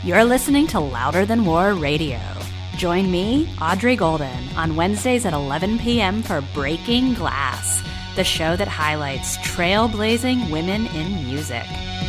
You're listening to Louder Than War Radio. Join me, Audrey Golden, on Wednesdays at 11 p.m. for Breaking Glass, the show that highlights trailblazing women in music.